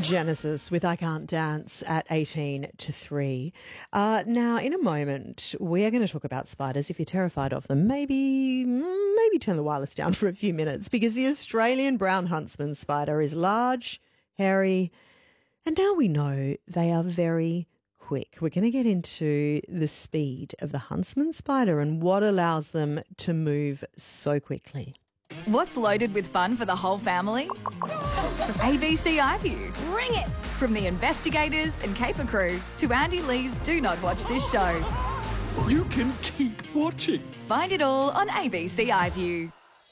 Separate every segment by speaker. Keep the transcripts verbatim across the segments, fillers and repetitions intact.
Speaker 1: Genesis with I Can't Dance at eighteen to three. Uh, now, in a moment, we are going to talk about spiders. If you're terrified of them, maybe maybe turn the wireless down for a few minutes, because the Australian brown huntsman spider is large, hairy, and now we know they are very quick. We're going to get into the speed of the huntsman spider and what allows them to move so quickly.
Speaker 2: What's loaded with fun for the whole family? A B C iView. Bring it! From the investigators and caper crew to Andy Lee's Do Not Watch This Show.
Speaker 3: You can keep watching.
Speaker 2: Find it all on A B C iView.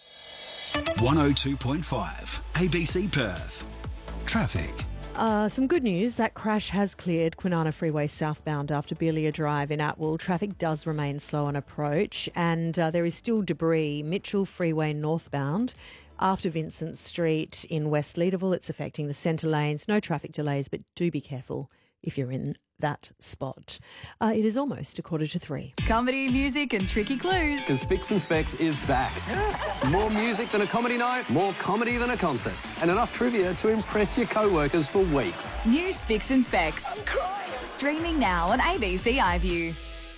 Speaker 3: one oh two point five A B C Perth. Traffic.
Speaker 1: Uh, some good news. That crash has cleared Kwinana Freeway southbound after Belia Drive in Atwell. Traffic does remain slow on approach, and uh, there is still debris. Mitchell Freeway northbound after Vincent Street in West Leederville. It's affecting the centre lanes. No traffic delays, but do be careful if you're in that spot. Uh, it is almost a quarter to three.
Speaker 2: Comedy, music and tricky clues.
Speaker 4: Because Fix and Specs is back. More music than a comedy night, more comedy than a concert, and enough trivia to impress your co-workers for weeks.
Speaker 2: New Fix and Specs. Streaming now on A B C iView.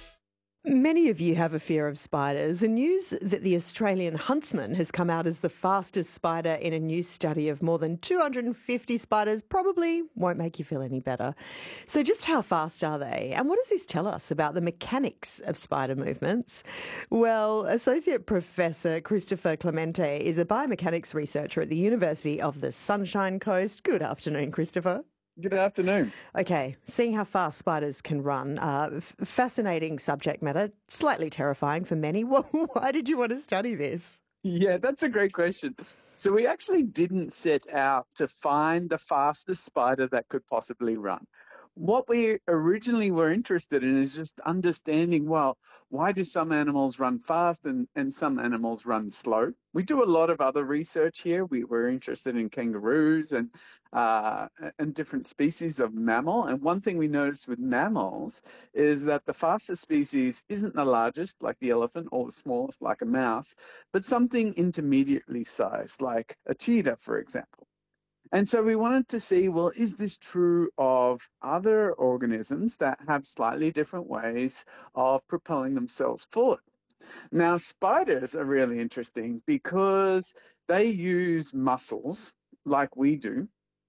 Speaker 1: Many of you have a fear of spiders, and news that the Australian huntsman has come out as the fastest spider in a new study of more than two hundred fifty spiders probably won't make you feel any better. So just how fast are they? And what does this tell us about the mechanics of spider movements? Well, Associate Professor Christopher Clemente is a biomechanics researcher at the University of the Sunshine Coast. Good afternoon, Christopher.
Speaker 5: Good afternoon.
Speaker 1: Okay, seeing how fast spiders can run, uh, f- fascinating subject matter, slightly terrifying for many. Why did you want to study this?
Speaker 5: Yeah, that's a great question. So we actually didn't set out to find the fastest spider that could possibly run. What we originally were interested in is just understanding, well, why do some animals run fast and, and some animals run slow? We do a lot of other research here. We were interested in kangaroos and uh, and different species of mammal. And one thing we noticed with mammals is that the fastest species isn't the largest, like the elephant, or the smallest, like a mouse, but something intermediately sized, like a cheetah, for example. And so we wanted to see, well, is this true of other organisms that have slightly different ways of propelling themselves forward? Now, spiders are really interesting because they use muscles like we do,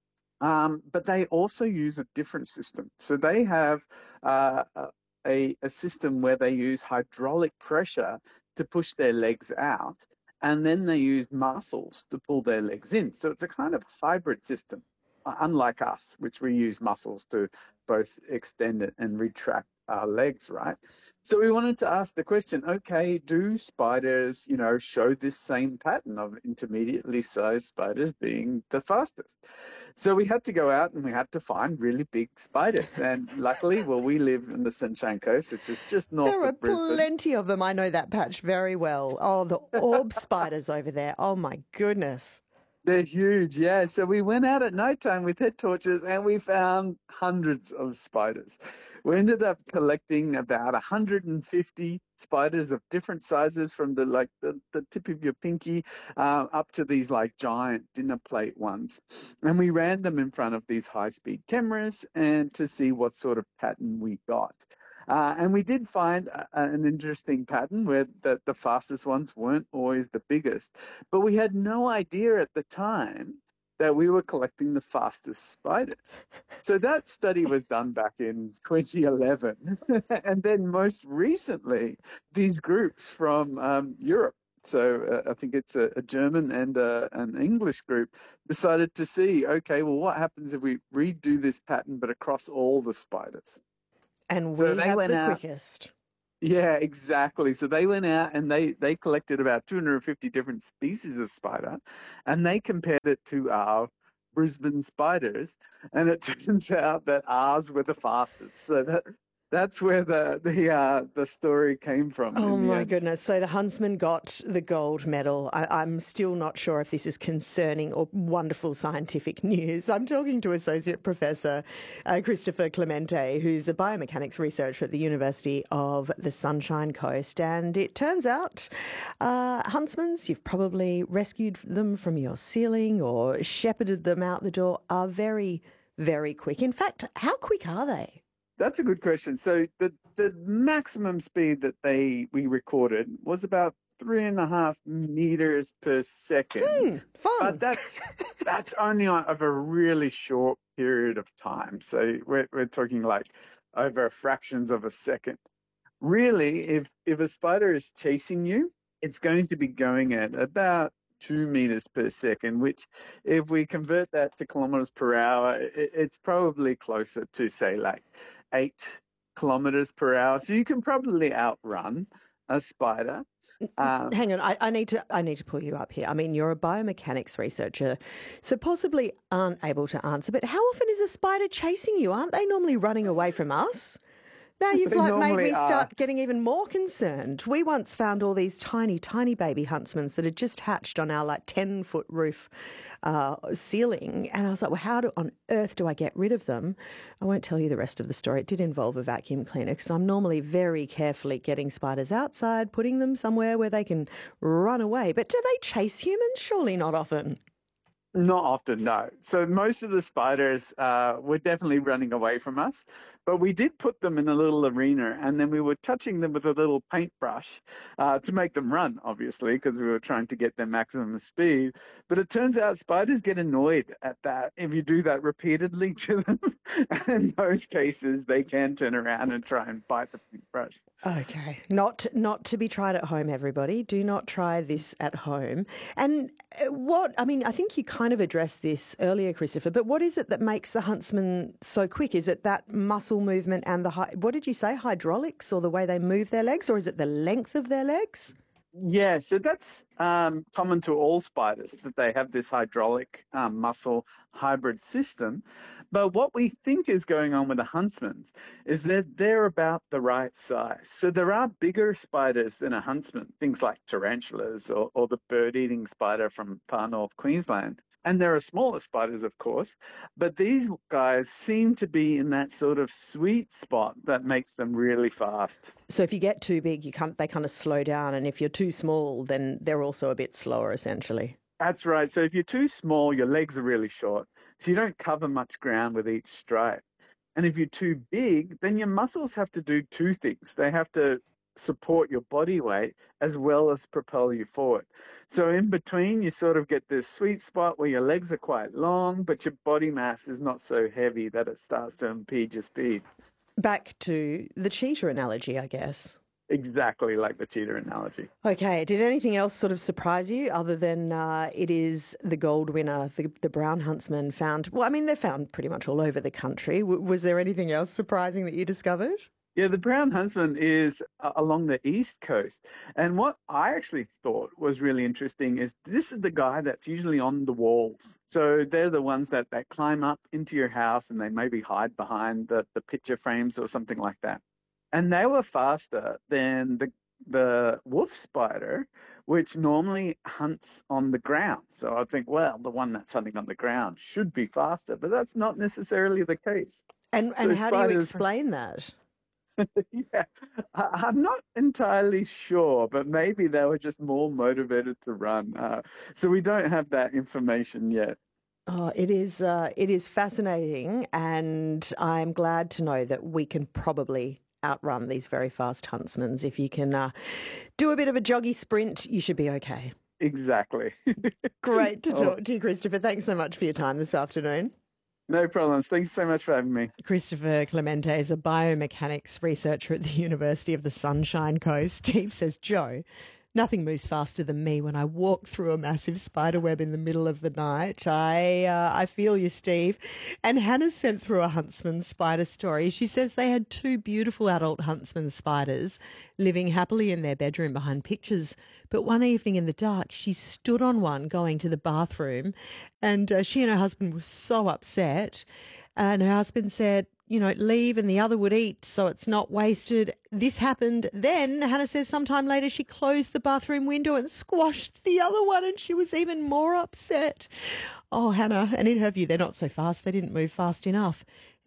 Speaker 5: um, but they also use a different system. So they have uh, a, a system where they use hydraulic pressure to push their legs out, and then they use muscles to pull their legs in. So it's a kind of hybrid system, unlike us, which we use muscles to both extend it and retract our legs, right? So we wanted to ask the question, okay, do spiders, you know, show this same pattern of intermediately sized spiders being the fastest? So we had to go out and we had to find really big spiders. And luckily, well, we live in the Sunshine Coast, which is just north
Speaker 1: There are
Speaker 5: of Brisbane.
Speaker 1: plenty of them. I know that patch very well. Oh, the orb spiders over there. Oh, my goodness.
Speaker 5: They're huge, yeah. So we went out at night time with head torches and we found hundreds of spiders. We ended up collecting about one hundred fifty spiders of different sizes, from the like the, the tip of your pinky uh, up to these like giant dinner plate ones. And we ran them in front of these high-speed cameras and to see what sort of pattern we got. Uh, and we did find a, an interesting pattern where the, the fastest ones weren't always the biggest. But we had no idea at the time that we were collecting the fastest spiders. So that study was done back in twenty eleven. And then most recently, these groups from um, Europe, so uh, I think it's a, a German and uh, an English group, decided to see, okay, well, what happens if we redo this pattern but across all the spiders?
Speaker 1: And we
Speaker 5: So they
Speaker 1: have
Speaker 5: went
Speaker 1: the
Speaker 5: out-
Speaker 1: quickest.
Speaker 5: Yeah, exactly. So they went out and they, they collected about two hundred fifty different species of spider, and they compared it to our Brisbane spiders, and it turns out that ours were the fastest. So that that's where the the uh, the story came from.
Speaker 1: Oh,
Speaker 5: in the
Speaker 1: my
Speaker 5: end.
Speaker 1: goodness. So the huntsman got the gold medal. I, I'm still not sure if this is concerning or wonderful scientific news. I'm talking to Associate Professor uh, Christopher Clemente, who's a biomechanics researcher at the University of the Sunshine Coast. And it turns out uh, huntsmans, you've probably rescued them from your ceiling or shepherded them out the door, are very very quick. In fact, how quick are they?
Speaker 5: That's a good question. So the, the maximum speed that they we recorded was about three and a half meters per second.
Speaker 1: Hmm, fun.
Speaker 5: But that's that's only on, of a really short period of time. So we're we're talking like over fractions of a second. Really, if if a spider is chasing you, it's going to be going at about two meters per second, which if we convert that to kilometers per hour, it, it's probably closer to, say, like eight kilometers per hour. So you can probably outrun a spider. Um,
Speaker 1: Hang on, I, I need to I need to pull you up here. I mean, you're a biomechanics researcher, so possibly aren't able to answer, but how often is a spider chasing you? Aren't they normally running away from us? Now you've
Speaker 5: They
Speaker 1: like made
Speaker 5: normally
Speaker 1: me start
Speaker 5: are.
Speaker 1: getting even more concerned. We once found all these tiny, tiny baby huntsmen that had just hatched on our like ten foot roof uh, ceiling, and I was like, well, how do, on earth do I get rid of them? I won't tell you the rest of the story. It did involve a vacuum cleaner because I'm normally very carefully getting spiders outside, putting them somewhere where they can run away. But do they chase humans? Surely not often.
Speaker 5: Not often, no. So most of the spiders uh, were definitely running away from us, but we did put them in a little arena, and then we were touching them with a little paintbrush uh, to make them run, obviously, because we were trying to get their maximum speed. But it turns out spiders get annoyed at that if you do that repeatedly to them. And in those cases, they can turn around and try and bite the paintbrush.
Speaker 1: Okay, not not to be tried at home, everybody. Do not try this at home. And uh, what, I mean, I think you kind of addressed this earlier, Christopher, but what is it that makes the huntsman so quick? Is it that muscle movement and the, hy- what did you say, hydraulics, or the way they move their legs, or is it the length of their legs?
Speaker 5: Yeah, so that's um, common to all spiders, that they have this hydraulic um, muscle hybrid system. But what we think is going on with the huntsmen is that they're about the right size. So there are bigger spiders than a huntsman, things like tarantulas or, or the bird-eating spider from far north Queensland. And there are smaller spiders, of course, but these guys seem to be in that sort of sweet spot that makes them really fast.
Speaker 1: So if you get too big, you can't, they kind of slow down, and if you're too small, then they're also a bit slower, essentially.
Speaker 5: That's right. So if you're too small, your legs are really short, so you don't cover much ground with each stride. And if you're too big, then your muscles have to do two things. They have to support your body weight as well as propel you forward. So in between, you sort of get this sweet spot where your legs are quite long, but your body mass is not so heavy that it starts to impede your speed.
Speaker 1: Back to the cheetah analogy, I guess.
Speaker 5: Exactly like the cheetah analogy.
Speaker 1: Okay, did anything else sort of surprise you other than uh, it is the gold winner, the, the brown huntsman found? Well, I mean, they're found pretty much all over the country. W- was there anything else surprising that you discovered?
Speaker 5: Yeah, the brown huntsman is uh, along the east coast. And what I actually thought was really interesting is this is the guy that's usually on the walls. So they're the ones that, that climb up into your house and they maybe hide behind the, the picture frames or something like that. And they were faster than the the wolf spider, which normally hunts on the ground. So I think, well, the one that's hunting on the ground should be faster, but that's not necessarily the case.
Speaker 1: And,
Speaker 5: So
Speaker 1: and how do you
Speaker 5: spiders-
Speaker 1: explain that?
Speaker 5: Yeah, I, I'm not entirely sure, but maybe they were just more motivated to run. Uh, so we don't have that information yet.
Speaker 1: Oh, it is uh, it is fascinating, and I'm glad to know that we can probably outrun these very fast huntsmen. If you can uh, do a bit of a joggy sprint, you should be okay.
Speaker 5: Exactly.
Speaker 1: Great to
Speaker 5: Oh.
Speaker 1: talk to you, Christopher. Thanks so much for your time this afternoon.
Speaker 5: No problems. Thanks so much for having me.
Speaker 1: Christopher Clemente is a biomechanics researcher at the University of the Sunshine Coast. Steve says, Joe, nothing moves faster than me when I walk through a massive spider web in the middle of the night. I uh, I feel you, Steve. And Hannah sent through a huntsman spider story. She says they had two beautiful adult huntsman spiders living happily in their bedroom behind pictures. But one evening in the dark, she stood on one going to the bathroom, and uh, she and her husband were so upset. And her husband said, you know, leave and the other would eat so it's not wasted. This happened. Then Hannah says sometime later she closed the bathroom window and squashed the other one, and she was even more upset. Oh, Hannah, and in her view, they're not so fast. They didn't move fast enough. Anyway,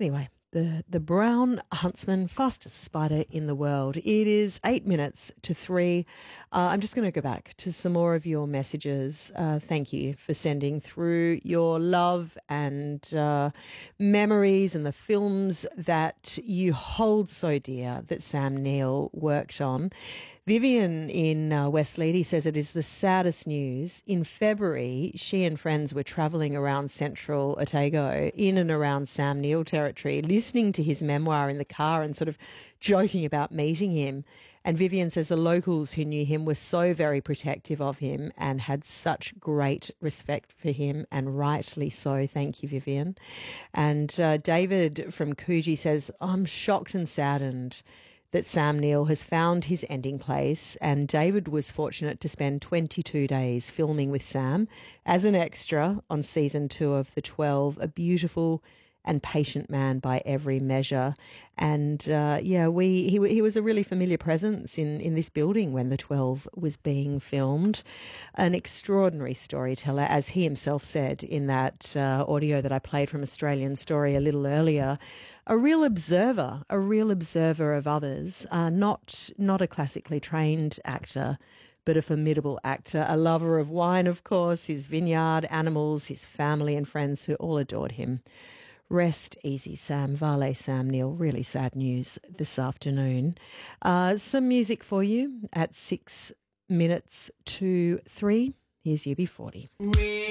Speaker 1: The, the brown huntsman, fastest spider in the world. It is eight minutes to three. Uh, I'm just going to go back to some more of your messages. Uh, thank you for sending through your love and uh, memories and the films that you hold so dear that Sam Neill worked on. Vivian in uh, West Lady says it is the saddest news. In February, she and friends were travelling around central Otago in and around Sam Neill territory, listening to his memoir in the car and sort of joking about meeting him. And Vivian says the locals who knew him were so very protective of him and had such great respect for him, and rightly so. Thank you, Vivian. And uh, David from Coogee says, I'm shocked and saddened that Sam Neill has found his ending place, and David was fortunate to spend twenty-two days filming with Sam as an extra on season two of The twelve, a beautiful and patient man by every measure. And uh, yeah, we he he was a really familiar presence in, in this building when The twelve was being filmed. An extraordinary storyteller, as he himself said in that uh, audio that I played from Australian Story a little earlier. A real observer, a real observer of others, uh, not not a classically trained actor, but a formidable actor, a lover of wine, of course, his vineyard, animals, his family and friends who all adored him. Rest easy, Sam. Vale Sam Neill. Really sad news this afternoon. Uh, some music for you at six minutes to three. Here's U B forty.